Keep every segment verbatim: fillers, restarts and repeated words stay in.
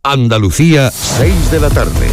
Andalucía, seis de la tarde.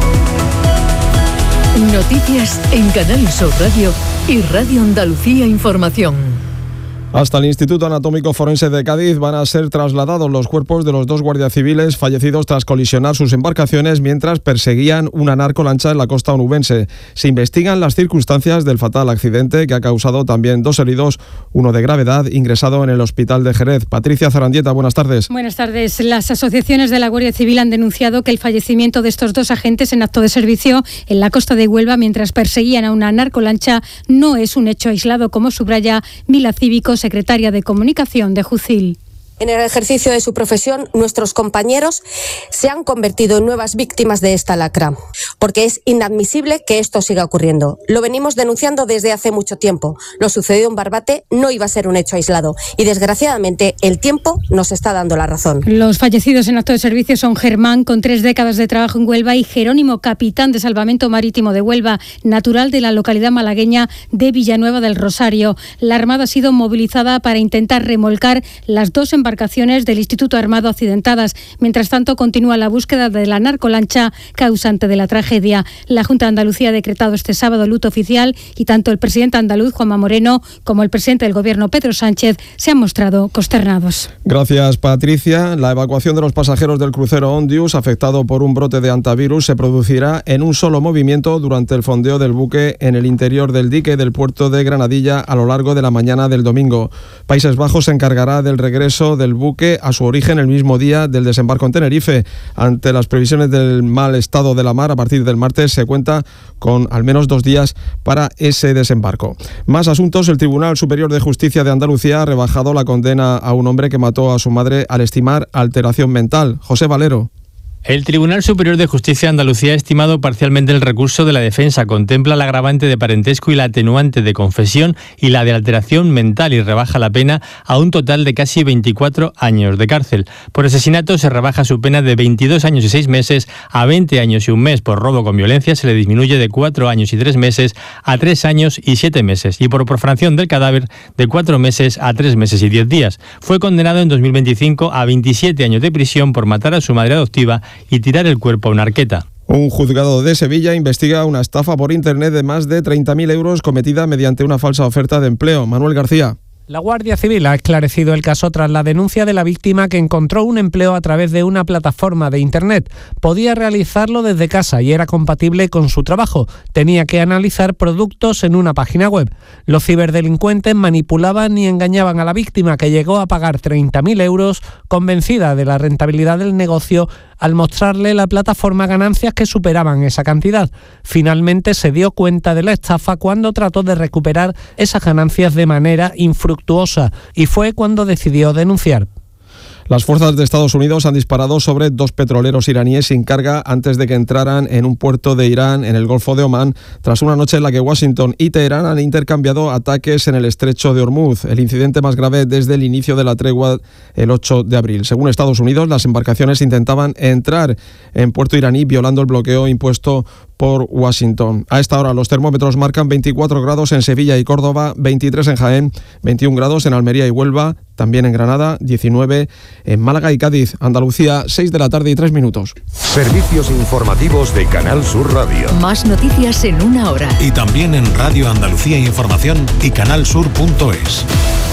Noticias en Canal Sur Radio y Radio Andalucía Información. Hasta el Instituto Anatómico Forense de Cádiz van a ser trasladados los cuerpos de los dos guardias civiles fallecidos tras colisionar sus embarcaciones mientras perseguían una narcolancha en la costa onubense. Se investigan las circunstancias del fatal accidente que ha causado también dos heridos, uno de gravedad, ingresado en el hospital de Jerez. Patricia Zarandieta, buenas tardes. Buenas tardes. Las asociaciones de la Guardia Civil han denunciado que el fallecimiento de estos dos agentes en acto de servicio en la costa de Huelva mientras perseguían a una narcolancha no es un hecho aislado, como subraya Mila Cívico, secretaria de Comunicación de Jucil. En el ejercicio de su profesión, nuestros compañeros se han convertido en nuevas víctimas de esta lacra, porque es inadmisible que esto siga ocurriendo. Lo venimos denunciando desde hace mucho tiempo. Lo sucedido en Barbate no iba a ser un hecho aislado y, desgraciadamente, el tiempo nos está dando la razón. Los fallecidos en acto de servicio son Germán, con tres décadas de trabajo en Huelva, y Jerónimo, capitán de Salvamento Marítimo de Huelva, natural de la localidad malagueña de Villanueva del Rosario. La Armada ha sido movilizada para intentar remolcar las dos embarcaciones embarcaciones del Instituto Armado accidentadas. Mientras tanto, continúa la búsqueda de la narcolancha causante de la tragedia. La Junta de Andalucía ha decretado este sábado luto oficial y tanto el presidente andaluz, Juanma Moreno, como el presidente del Gobierno, Pedro Sánchez, se han mostrado consternados. Gracias, Patricia. La evacuación de los pasajeros del crucero Ondius, afectado por un brote de hantavirus, se producirá en un solo movimiento durante el fondeo del buque en el interior del dique del puerto de Granadilla a lo largo de la mañana del domingo. Países Bajos se encargará del regreso del buque a su origen el mismo día del desembarco en Tenerife. Ante las previsiones del mal estado de la mar, a partir del martes se cuenta con al menos dos días para ese desembarco. Más asuntos. El Tribunal Superior de Justicia de Andalucía ha rebajado la condena a un hombre que mató a su madre al estimar alteración mental. José Valero. El Tribunal Superior de Justicia de Andalucía ha estimado parcialmente el recurso de la defensa. Contempla el agravante de parentesco y la atenuante de confesión y la de alteración mental y rebaja la pena a un total de casi veinticuatro años de cárcel. Por asesinato se rebaja su pena de veintidós años y seis meses a veinte años y un mes. Por robo con violencia se le disminuye de cuatro años y tres meses a tres años y siete meses. Y por profanación del cadáver de cuatro meses a tres meses y diez días. Fue condenado en dos mil veinticinco a veintisiete años de prisión por matar a su madre adoptiva y tirar el cuerpo a una arqueta. Un juzgado de Sevilla investiga una estafa por internet de más de treinta mil euros cometida mediante una falsa oferta de empleo. Manuel García. La Guardia Civil ha esclarecido el caso tras la denuncia de la víctima, que encontró un empleo a través de una plataforma de Internet. Podía realizarlo desde casa y era compatible con su trabajo. Tenía que analizar productos en una página web. Los ciberdelincuentes manipulaban y engañaban a la víctima, que llegó a pagar treinta mil euros, convencida de la rentabilidad del negocio, al mostrarle la plataforma ganancias que superaban esa cantidad. Finalmente se dio cuenta de la estafa cuando trató de recuperar esas ganancias de manera infructuosa, y fue cuando decidió denunciar. Las fuerzas de Estados Unidos han disparado sobre dos petroleros iraníes sin carga antes de que entraran en un puerto de Irán en el Golfo de Omán, tras una noche en la que Washington y Teherán han intercambiado ataques en el estrecho de Hormuz, el incidente más grave desde el inicio de la tregua el ocho de abril. Según Estados Unidos, las embarcaciones intentaban entrar en puerto iraní violando el bloqueo impuesto por Washington. A esta hora los termómetros marcan veinticuatro grados en Sevilla y Córdoba, veintitrés en Jaén, veintiún grados en Almería y Huelva, también en Granada, diecinueve en Málaga y Cádiz. Andalucía, seis de la tarde y tres minutos. Servicios informativos de Canal Sur Radio. Más noticias en una hora. Y también en Radio Andalucía Información y canalsur punto es.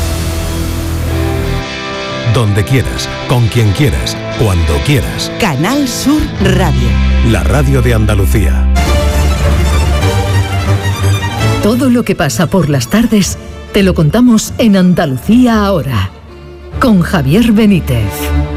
Donde quieras, con quien quieras, cuando quieras. Canal Sur Radio. La radio de Andalucía. Todo lo que pasa por las tardes te lo contamos en Andalucía ahora, con Javier Benítez.